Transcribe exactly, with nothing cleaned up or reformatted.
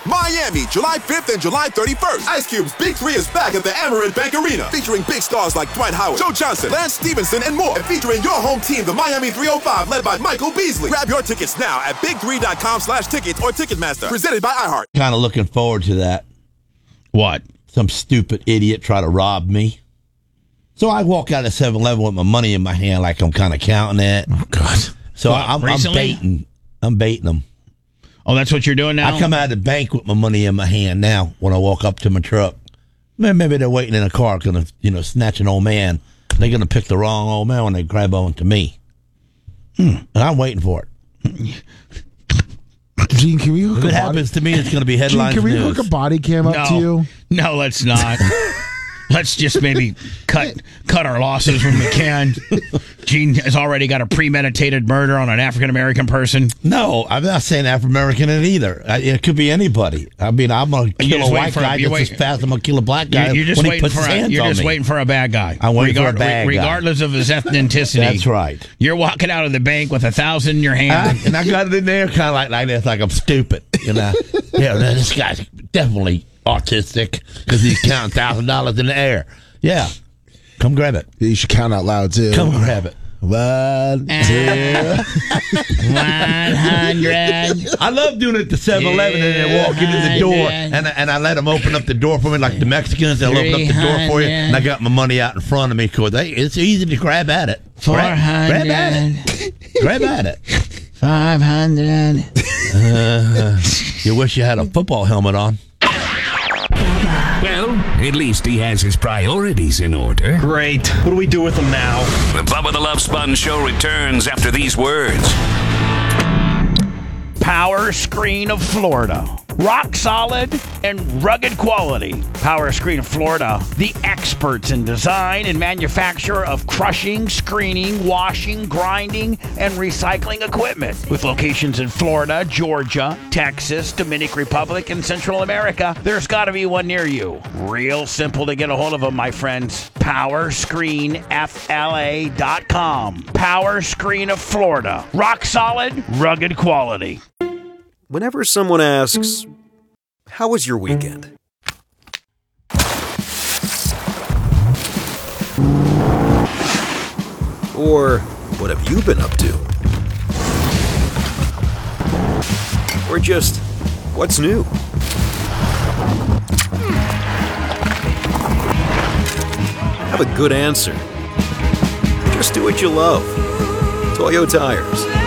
Miami, July fifth and July thirty-first. Ice Cube's Big Three is back at the Amerant Bank Arena, featuring big stars like Dwight Howard, Joe Johnson, Lance Stevenson, and more. And featuring your home team, the Miami three oh five, led by Michael Beasley. Grab your tickets now at big three dot com slash tickets or Ticketmaster. Presented by iHeart. Kind of looking forward to that. What? Some stupid idiot try to rob me. So I walk out of seven eleven with my money in my hand like I'm kind of counting it. Oh, God. So What, I'm, I'm baiting. I'm baiting them. Oh, that's what you're doing now? I come out of the bank with my money in my hand now when I walk up to my truck. Maybe they're waiting in a car going to, you know, snatch an old man. They're going to pick the wrong old man when they grab on to me. Hmm. And I'm waiting for it. Gene, can we hook if a it body? happens to me, it's going to be headlines. Gene, can we news. hook a body cam up no. to you? No, let's not. Let's just maybe cut cut our losses when we can. Gene has already got a premeditated murder on an African-American person. No, I'm not saying African-American either. It could be anybody. I mean, I'm going to kill a white for, guy just wait, as fast as I'm going to kill a black guy You're, you're just when he waiting puts for his a, hands You're on just me. waiting for a bad guy. I'm waiting Regard, for a bad re- guy. Regardless of his ethnicity. That's right. You're walking out of the bank with a thousand in your hand. I, and I got it in there kind of like, like this, like I'm stupid. You know? Yeah, this guy's definitely autistic because he's counting one thousand dollars in the air. Yeah. Come grab it. You should count out loud, too. Come grab it. One, two. one hundred. I love doing it to seven eleven and then walking in the door and I, and I let them open up the door for me like the Mexicans. They'll open up the door for you and I got my money out in front of me because they, it's easy to grab at it. Grab, grab at it. Grab at it. five hundred. Uh, you wish you had a football helmet on. Well, at least he has his priorities in order. Great. What do we do with them now? The Bubba the Love Sponge Show returns after these words. Power Screen of Florida. Rock solid and rugged quality. Power Screen of Florida, the experts in design and manufacture of crushing, screening, washing, grinding, and recycling equipment. With locations in Florida, Georgia, Texas, Dominican Republic, and Central America, there's got to be one near you. Real simple to get a hold of them, my friends. power screen f l a dot com. Power Screen of Florida. Rock solid, rugged quality. Whenever someone asks, "How was your weekend?" Or, "What have you been up to?" Or just, "What's new?" Have a good answer. Just do what you love. Toyo Tires.